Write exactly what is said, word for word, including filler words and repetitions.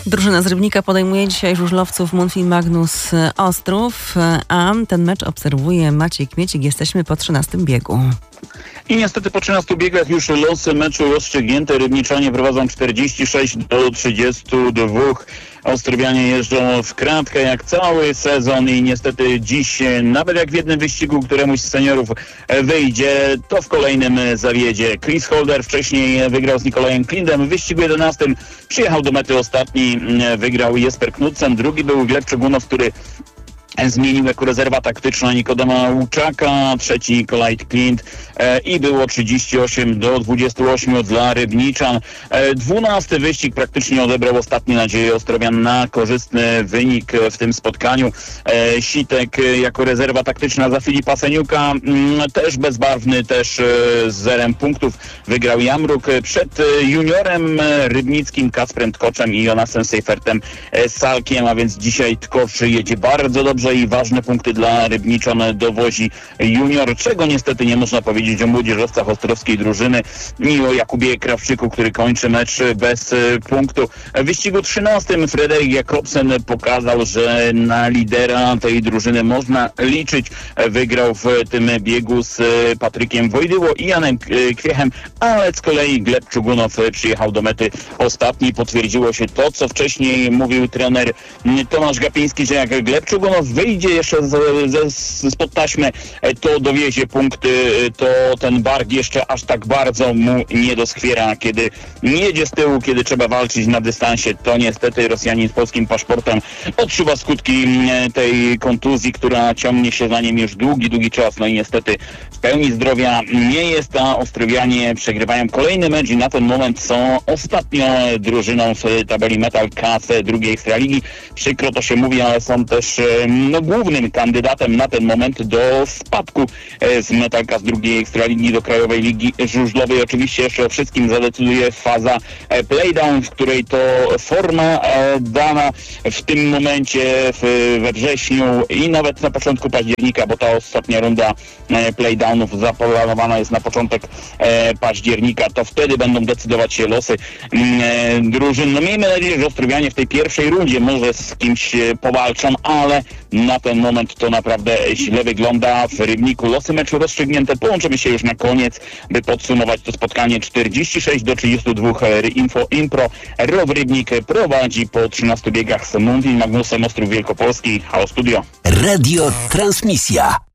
Drużyna z Rybnika podejmuje dzisiaj żużlowców Munfin Magnus Ostrów, a ten mecz obserwuje Maciej Kmiecik. Jesteśmy po trzynastym biegu. I niestety po trzynastu biegach już losy meczu rozstrzygnięte. Rybniczanie prowadzą czterdzieści sześć do trzydziestu dwóch. Ostrowianie jeżdżą w kratkę jak cały sezon i niestety dziś, nawet jak w jednym wyścigu któremuś z seniorów wyjdzie, to w kolejnym zawiedzie. Chris Holder wcześniej wygrał z Nikolajem Klindem. W wyścigu jedenastym przyjechał do mety ostatni, wygrał Jesper Knudsen. Drugi był Gleb Czegunow, który zmienił jako rezerwa taktyczna Nikodema Łuczaka, trzeci Nikolaj Klind e, i było trzydzieści osiem do dwudziestu ośmiu dla Rybniczan. E, dwunasty wyścig praktycznie odebrał ostatnie nadzieje Ostrowian na korzystny wynik w tym spotkaniu. E, Sitek jako rezerwa taktyczna za Filipa Seniuka, m, też bezbarwny, też e, z zerem punktów wygrał Jamruk przed juniorem rybnickim Kacprem Tkoczem i Jonasem Seifertem e, Salkiem, a więc dzisiaj Tkocz jedzie bardzo dobrze i ważne punkty dla Rybniczan dowozi junior, czego niestety nie można powiedzieć o młodzieżowcach ostrowskiej drużyny i o Jakubie Krawczyku, który kończy mecz bez punktu. W wyścigu trzynastym Fredrik Jakobsen pokazał, że na lidera tej drużyny można liczyć. Wygrał w tym biegu z Patrykiem Wojdyło i Janem Kwiechem, ale z kolei Gleb Czegunow przyjechał do mety ostatni. Potwierdziło się to, co wcześniej mówił trener Tomasz Gapiński, że jak Gleb Czegunow wyjdzie jeszcze spod taśmy, to dowiezie punkty, to ten bark jeszcze aż tak bardzo mu nie doskwiera. Kiedy jedzie z tyłu, kiedy trzeba walczyć na dystansie, to niestety Rosjanin z polskim paszportem odczuwa skutki tej kontuzji, która ciągnie się za nim już długi, długi czas. No i niestety w pełni zdrowia nie jest, a Ostrowianie przegrywają kolejny mecz i na ten moment są ostatnią drużyną w tabeli Metal K z drugiej Ekstraligi. Przykro to się mówi, ale są też no, głównym kandydatem na ten moment do spadku z Metalka z drugiej Ekstraligi do Krajowej Ligi Żużlowej. Oczywiście jeszcze o wszystkim zadecyduje faza playdown, w której to forma dana w tym momencie w, we wrześniu i nawet na początku października, bo ta ostatnia runda playdownów zaplanowana jest na początek października, to wtedy będą decydować się losy drużyn. No miejmy nadzieję, że Ostrowianie w tej pierwszej rundzie może z kimś powalczą, ale na ten moment to naprawdę źle wygląda w Rybniku. Losy meczu rozstrzygnięte. Połączymy się już na koniec, by podsumować to spotkanie. czterdzieści sześć do trzydziestu dwóch Info Impro. Row Rybnik prowadzi po trzynastu biegach z Munfin Magnusem Ostrów Wielkopolski. Halo Studio. Radio Transmisja.